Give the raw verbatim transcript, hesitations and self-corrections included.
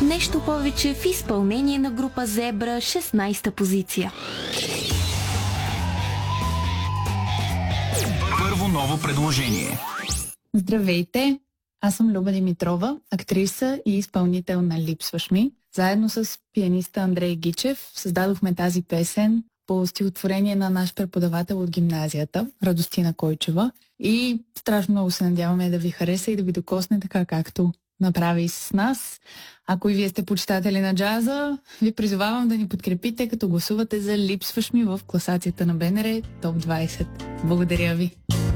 Нещо повече в изпълнение на група Зебра, шестнайсета позиция. Първо ново предложение. Здравейте! Аз съм Люба Димитрова, актриса и изпълнител на "Липсваш ми". Заедно с пианиста Андрей Гичев създадохме тази песен по стихотворение на наш преподавател от гимназията, Радостина Койчева. И страшно много се надяваме да ви хареса и да ви докосне така, както направи с нас. Ако и вие сте почитатели на джаза, ви призовавам да ни подкрепите, като гласувате за "Липсваш ми" в класацията на БНР Топ двайсет. Благодаря ви!